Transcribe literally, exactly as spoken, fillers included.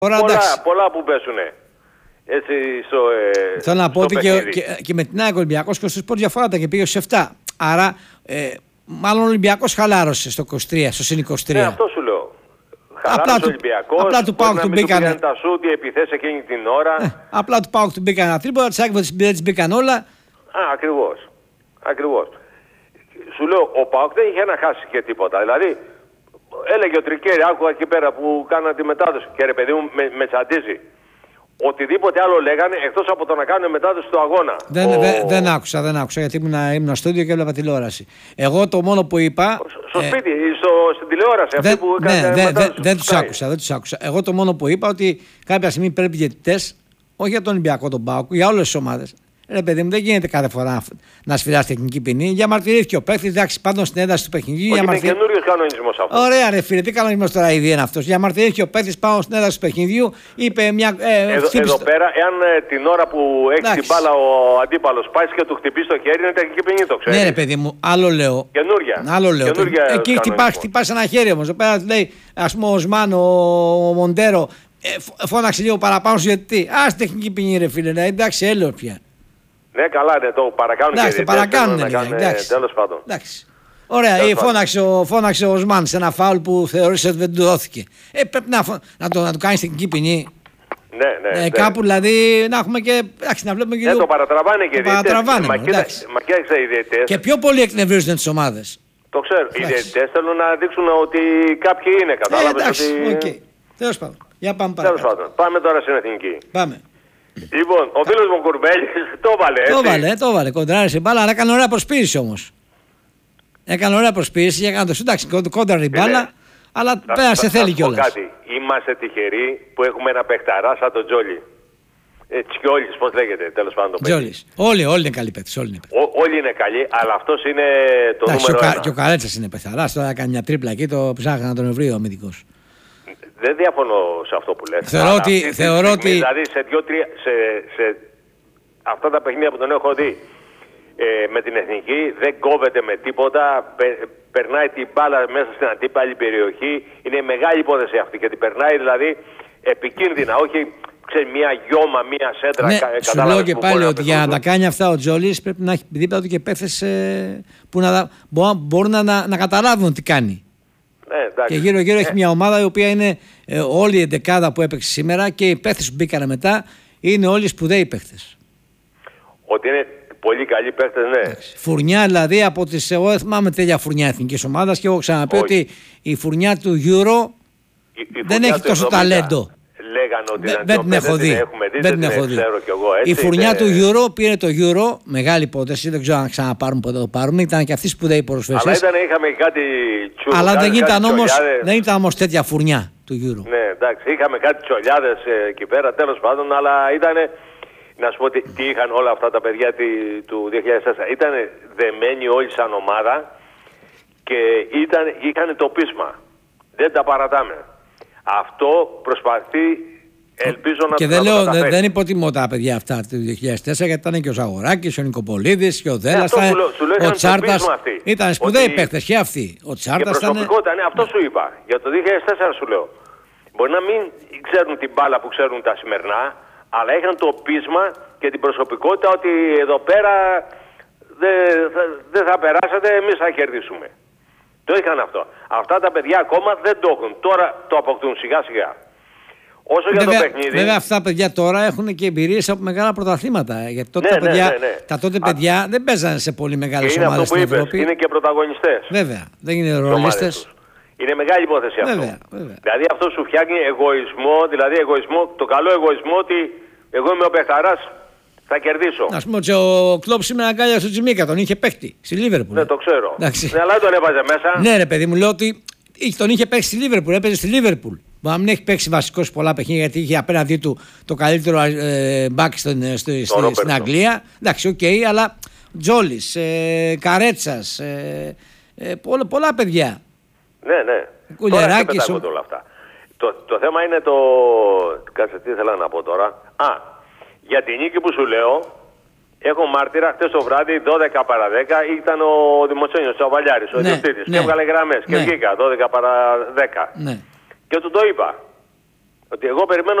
Πολλά, πολλά που πέσουνε. Έτσι στο, ε, θέλω να πω ότι και, και, και με την ΑΕΚ Ολυμπιακός και ο Σπορ διαφορά και πήγε στους επτά. Άρα, ε, μάλλον ο Ολυμπιακός χαλάρωσε στο είκοσι τρία, στο συν είκοσι τρία. Ναι, αυτό σου λέω. Χαλάρωσε ο Ολυμπιακός. Απλά του ΠΑΟΚ του μπήκαν τα σούτ, οι επιθέσεις εκείνη την ώρα. Ε, απλά του ΠΑΟΚ του μπήκαν ένα τρίποδα, της ΑΕΚ δεν τις μπήκαν όλα. Α, ακριβώς. Ακριβώς. Σου λέω, ο ΠΑΟΚ δεν είχε να χάσει και τίποτα. Δηλαδή, έλεγε ο Τρικέρι, άκουγα εκεί πέρα που κάναν τη μετάδοση. Και ρε παιδί μου, με, με τσαντίζει. Οτιδήποτε άλλο λέγανε εκτός από το να κάνουν μετάδοση του αγώνα. Δεν, ο... δε, δεν άκουσα, δεν άκουσα γιατί ήμουν, ήμουν στο στούντιο και έβλεπα τηλεόραση. Εγώ το μόνο που είπα. Στο ε, σπίτι, στο, στην τηλεόραση. Δεν, αυτή που ναι, έκανε δε, δε, δεν του τους άκουσα, δεν τους άκουσα. Εγώ το μόνο που είπα ότι κάποια στιγμή πρέπει διαιτητές, όχι για τον Ολυμπιακό τον ΠΑΟΚ, για όλες τις ομάδες. Ρε παιδί μου, δεν γίνεται κάθε φορά να σφυράσει τεχνική ποινή. Διαμαρτυρήθηκε ο παίκτης, εντάξει, πάντων στην ένταση του παιχνιδιού. Όχι, είναι καινούριος κανονισμός αυτό. Ωραία, ρε φίλε, τι κανονισμός τώρα ήδη είναι αυτός. Διαμαρτυρήθηκε ο παίκτης πάνω στην ένταση του παιχνιδιού, είπε μια. Ε, εδώ, εδώ πέρα, εάν ε, την ώρα που έχει εντάξει. την μπάλα ο αντίπαλος πάει και του χτυπήσει το χέρι, είναι τεχνική ποινή, το ξέρει. Ναι, ρε παιδί μου, άλλο λέω. Καινούρια. Άλλο λέω. Καινούρια εκεί χτυπάς ένα χέρι όμως. Εδώ πέρα λέει, ας πούμε, ο Οσμάν, ο, ο Μοντέρο, ε, φώναξε λίγο παραπάνω σου γιατί. Α, τεχνική ποινή, ρε φίλε, ναι, εντάξει, έλεος πια. Ναι, καλά, ναι, το παρακάνουν εντάξει, και το παρακάνουν, ναι, κάνε, εντάξει. Τέλος πάντων. Εντάξει. Ωραία, τέλος φώναξε, ο, φώναξε ο Οσμάν σε ένα φάουλ που θεωρήσε ότι δεν του δόθηκε. Ε, πρέπει να, να, το, να του κάνεις τεχνική ποινή. Ναι, ναι. Ε, ναι. Κάπου δηλαδή να έχουμε και. Εντάξει, να βλέπουμε και. Ναι, το παρατραβάνε και οι διαιτητές. Μα κοίταξε οι διαιτητές. Και πιο πολύ εκνευρίζουν τις ομάδες. Το ξέρω. Οι διαιτητές θέλουν να δείξουν ότι κάποιοι είναι, κατάλαβες. Ε, εντάξει, ότι... okay. Τέλος πάντων. Για πάμε παρακάτω. Τέλος πάντων. Πάμε τώρα στην εθνική. Πάμε. Λοιπόν, ο φίλος μου Κουρμπέλης το έβαλε. Το έβαλε, το έβαλε. Κοντράρισε μπάλα, αλλά έκανε ωραία προσποίηση όμως. Έκανε ωραία προσποίηση, έκανε το εντάξει, κόντραρε η μπάλα, αλλά πέρασε θέλει κιόλας. Είμαστε τυχεροί που έχουμε ένα παιχταρά σαν τον Τζόλι. Ε, Τσιόλης, πώς λέγεται, τέλος πάντων το παιδί. Τζόλης. Όλοι, όλοι είναι καλοί παίκτες. Όλοι είναι, όλοι είναι καλοί, αλλά αυτός είναι το εντάξει, νούμερο ένα. ένα. Και ο Καρέτσας είναι παιχταράς, τώρα έκανε μια τρίπλα εκεί, το ψάχνει να τον βρει ο αμυντικός. Δεν διαφωνώ σε αυτό που λες. Θεωρώ ότι... Θεωρώ στιγμή, ότι... Δηλαδή σε, δύο, τρία, σε, σε αυτά τα παιχνίδια που τον έχω δει ε, με την εθνική δεν κόβεται με τίποτα, πε, περνάει την μπάλα μέσα στην αντίπαλη περιοχή, είναι μεγάλη υπόθεση αυτή και την περνάει δηλαδή επικίνδυνα, όχι ξέρει, μια γιώμα, μια σέντρα. Ναι, κα, σου λέω και πάλι ότι για να τα κάνει αυτά ο Τζόλης πρέπει να έχει δίπλα του και παίχτες ε, που να, μπορούν να, να, να καταλάβουν τι κάνει. Ναι, και γύρω γύρω ε. έχει μια ομάδα η οποία είναι ε, όλη η εντεκάδα που έπαιξε σήμερα και οι παίχτες που μπήκαν μετά είναι όλοι σπουδαίοι παίχτες. Ότι είναι πολύ καλοί παίχτες, ναι. Εντάξει. Φουρνιά δηλαδή από τις. Εγώ δεν θυμάμαι τέτοια φουρνιά εθνικής ομάδας και έχω ξαναπεί όχι. ότι η φουρνιά του Euro η, η δεν έχει τόσο ταλέντο. Λέγανε ότι δεν, δεν την έχω δει. Δεν την έχω δει. Η φουρνιά του Euro πήρε το Euro, μεγάλη υπόθεση, δεν ξέρω αν ξαναπάρουν πότε το πάρουμε. Ήταν και αυτοί σπουδαίοι ποδοσφαιριστές. Αλλά ήταν, είχαμε κάτι τσούλου. Αλλά κάτι, δεν ήταν όμως, δεν ήταν όμως τέτοια τέτοια φουρνιά του Euro. Ναι, εντάξει, είχαμε κάτι τσολιάδες ε, εκεί πέρα, τέλος πάντων, αλλά ήταν. Να σου πω τι, τι είχαν όλα αυτά τα παιδιά τη, του δύο χιλιάδες τέσσερα. Ήταν δεμένοι όλοι σαν ομάδα και ήταν, είχαν το πείσμα. Δεν τα παρατάμε. Αυτό προσπαθεί, ελπίζω να και το δεν, λέω, δεν, δεν υποτιμώ τα παιδιά αυτά του δύο χιλιάδες τέσσερα γιατί ήταν και ο Ζαγοράκης, ο Νικοπολίδης και ο Δέλλας, ναι, ο Τσάρτας. Ήταν σπουδαίοι ότι... παίχτες και αυτοί. Ο Τσάρτας και προσωπικότητα, ναι, αυτό σου είπα. Για το δύο χιλιάδες τέσσερα σου λέω. Μπορεί να μην ξέρουν την μπάλα που ξέρουν τα σημερινά, αλλά είχαν το πείσμα και την προσωπικότητα ότι εδώ πέρα δεν θα, δε θα περάσετε, εμείς θα κερδίσουμε. Το είχαν αυτό. Αυτά τα παιδιά ακόμα δεν το έχουν. Τώρα το αποκτούν σιγά σιγά. Όσο βέβαια, για το παιχνίδι... Βέβαια αυτά τα παιδιά τώρα έχουν και εμπειρίες από μεγάλα πρωταθλήματα. Γιατί τότε ναι, τα, παιδιά, ναι, ναι, ναι. τα τότε παιδιά Α, δεν παίζανε σε πολύ μεγάλες ομάδες στην είπες, Ευρώπη. Είναι και πρωταγωνιστές. Βέβαια, δεν είναι ρολίστες. Είναι μεγάλη υπόθεση αυτό. Βέβαια, βέβαια. Δηλαδή αυτό σου φτιάχνει εγωισμό, δηλαδή εγωισμό, το καλό εγωισμό ότι εγώ είμαι ο παιχταράς, θα κερδίσω. Να πούμε ότι ο Κλόπ σήμερα αγκάλια στο Τζιμίκα, τον είχε παίχτη στη Λίβερπουλ. Ναι, το ξέρω. Ναι, αλλά δεν τον έβαζε μέσα. Ναι, ρε παιδί μου, λέω ότι τον είχε παίξει στη Λίβερπουλ, έπαιζε στη Λίβερπουλ. Μα μην έχει παίξει βασικό σε πολλά παιχνίδια γιατί είχε απέναντί του το καλύτερο ε, μπακ στην, στη, στη, στην Αγγλία. Εντάξει, οκ, okay, αλλά Τζόλης, ε, Καρέτσας, ε, ε, πολλά, πολλά παιδιά. Ναι, ναι. Κουλεράκης. Τώρα όλα αυτά. Το, το θέμα είναι το. Κάτσε, τι ήθελα να πω τώρα. Α, για την νίκη που σου λέω, έχω μάρτυρα χτες το βράδυ δώδεκα παρά δέκα ήταν ο Δημοσένιος, ο Αβαλιάρης, ο ναι, ιδιοκτήτης. Ναι, και έβγαλε γραμμές ναι. και βγήκα δώδεκα παρά δέκα. Ναι. Και του το είπα. Ότι εγώ περιμένω